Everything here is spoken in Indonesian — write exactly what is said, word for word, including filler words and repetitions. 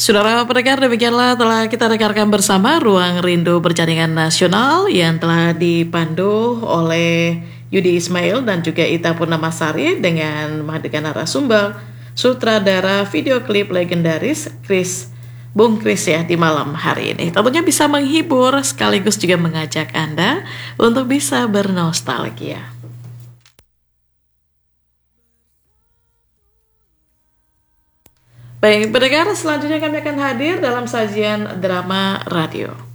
Saudara pendengar, demikianlah telah kita rekarkan bersama Ruang Rindu Berjaringan Nasional yang telah dipandu oleh Yudi Ismail dan juga Ita Purnamasari dengan menghadirkan narasumber sutradara video klip legendaris Chris Bung Chris ya di malam hari ini. Tentunya bisa menghibur sekaligus juga mengajak Anda untuk bisa bernostalgia. Baik, pendengar, selanjutnya kami akan hadir dalam sajian drama radio.